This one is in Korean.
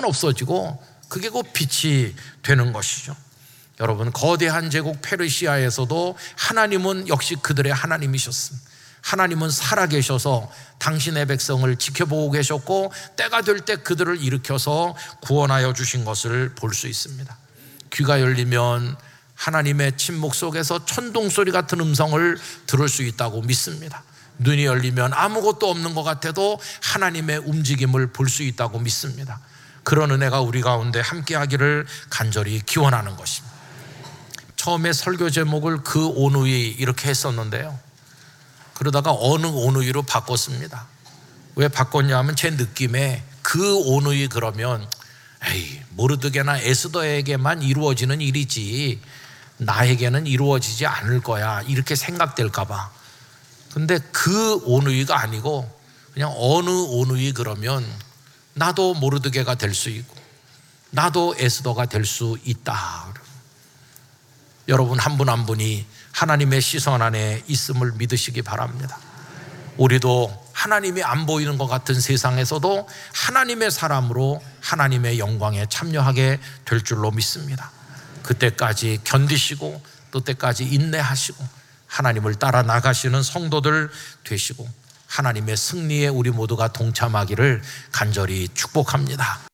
어둠은 없어지고 그게 곧 빛이 되는 것이죠. 여러분, 거대한 제국 페르시아에서도 하나님은 역시 그들의 하나님이셨습니다. 하나님은 살아계셔서 당신의 백성을 지켜보고 계셨고 때가 될 때 그들을 일으켜서 구원하여 주신 것을 볼 수 있습니다. 귀가 열리면 하나님의 침묵 속에서 천둥소리 같은 음성을 들을 수 있다고 믿습니다. 눈이 열리면 아무것도 없는 것 같아도 하나님의 움직임을 볼 수 있다고 믿습니다. 그런 은혜가 우리 가운데 함께하기를 간절히 기원하는 것입니다. 처음에 설교 제목을 그 온누이 이렇게 했었는데요, 그러다가 어느 온누이로 바꿨습니다. 왜 바꿨냐 하면 제 느낌에 그 온누이 그러면 에이, 모르드게나 에스더에게만 이루어지는 일이지 나에게는 이루어지지 않을 거야, 이렇게 생각될까 봐. 근데 그 온누이가 아니고 그냥 어느 온누이 그러면 나도 모르드게가 될 수 있고 나도 에스더가 될 수 있다. 여러분 한 분 한 분이 하나님의 시선 안에 있음을 믿으시기 바랍니다. 우리도 하나님이 안 보이는 것 같은 세상에서도 하나님의 사람으로 하나님의 영광에 참여하게 될 줄로 믿습니다. 그때까지 견디시고 또 때까지 인내하시고 하나님을 따라 나가시는 성도들 되시고 하나님의 승리에 우리 모두가 동참하기를 간절히 축복합니다.